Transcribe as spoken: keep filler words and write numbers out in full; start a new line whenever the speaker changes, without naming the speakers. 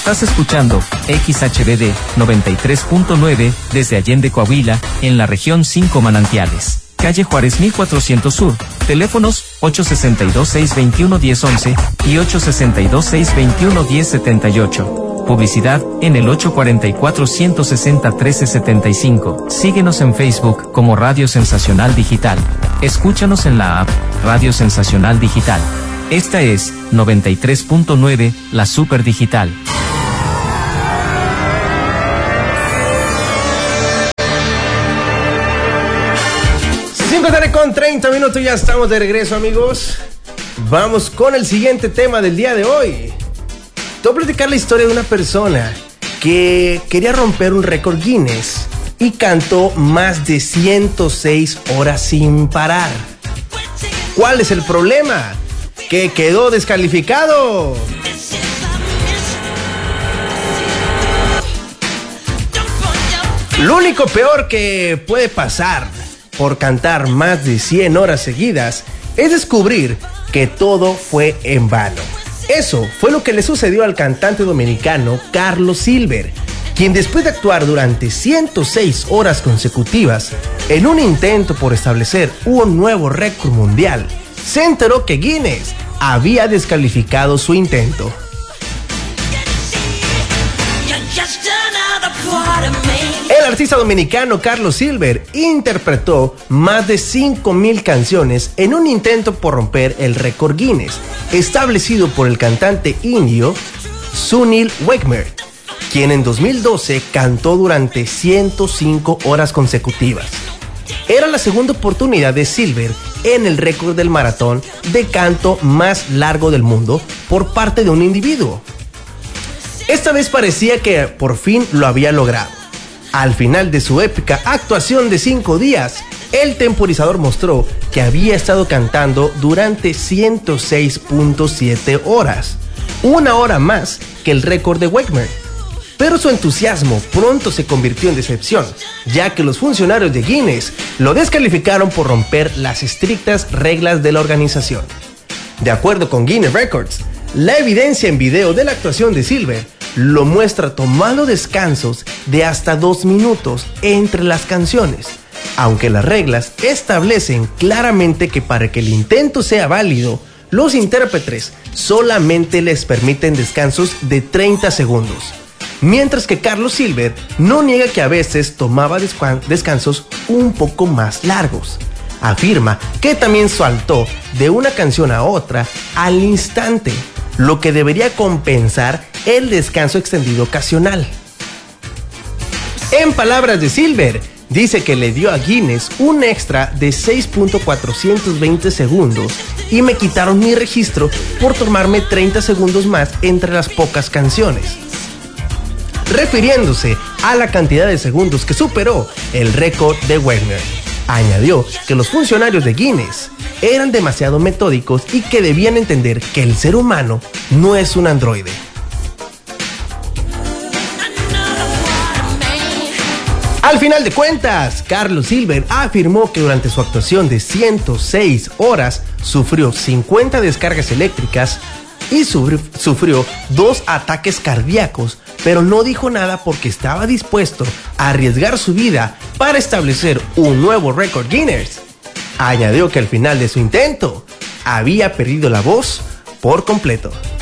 Estás escuchando X H B D noventa y tres punto nueve desde Allende, Coahuila, en la región cinco Manantiales. Calle Juárez mil cuatrocientos Sur. Teléfonos ocho seis dos, seis dos uno, uno cero once y ocho seis dos, seis dos uno, uno cero siete ocho. Publicidad en el ocho cuatro cuatro, uno seis cero, uno tres siete cinco. Síguenos en Facebook como Radio Sensacional Digital. Escúchanos en la app Radio Sensacional Digital. Esta es noventa y tres punto nueve, la Super Digital.
cinco con treinta minutos, ya estamos de regreso, amigos. Vamos con el siguiente tema del día de hoy. Te voy a platicar la historia de una persona que quería romper un récord Guinness y cantó más de ciento seis horas sin parar. ¿Cuál es el problema? Que quedó descalificado. Lo único peor que puede pasar por cantar más de cien horas seguidas es descubrir que todo fue en vano. Eso fue lo que le sucedió al cantante dominicano Carlos Silver, quien después de actuar durante ciento seis horas consecutivas en un intento por establecer un nuevo récord mundial, se enteró que Guinness había descalificado su intento. El artista dominicano Carlos Silver interpretó más de cinco mil canciones en un intento por romper el récord Guinness establecido por el cantante indio Sunil Wagner, quien en dos mil doce cantó durante ciento cinco horas consecutivas. Era la segunda oportunidad de Silver en el récord del maratón de canto más largo del mundo por parte de un individuo. Esta vez parecía que por fin lo había logrado. Al final de su épica actuación de cinco días, el temporizador mostró que había estado cantando durante ciento seis punto siete horas, una hora más que el récord de Wagner. Pero su entusiasmo pronto se convirtió en decepción, ya que los funcionarios de Guinness lo descalificaron por romper las estrictas reglas de la organización. De acuerdo con Guinness Records, la evidencia en video de la actuación de Silver lo muestra tomando descansos de hasta dos minutos entre las canciones, aunque las reglas establecen claramente que para que el intento sea válido, los intérpretes solamente les permiten descansos de treinta segundos, mientras que Carlos Silver no niega que a veces tomaba descansos un poco más largos. Afirma que también saltó de una canción a otra al instante, lo que debería compensar el descanso extendido ocasional. En palabras de Silver, dice que le dio a Guinness un extra de seis punto cuatrocientos veinte segundos y me quitaron mi registro por tomarme treinta segundos más entre las pocas canciones, refiriéndose a la cantidad de segundos que superó el récord de Wagner. Añadió que los funcionarios de Guinness eran demasiado metódicos y que debían entender que el ser humano no es un androide. Al final de cuentas, Carlos Silver afirmó que durante su actuación de ciento seis horas sufrió cincuenta descargas eléctricas y sufrió dos ataques cardíacos, pero no dijo nada porque estaba dispuesto a arriesgar su vida para establecer un nuevo récord Guinness. Añadió que al final de su intento había perdido la voz por completo.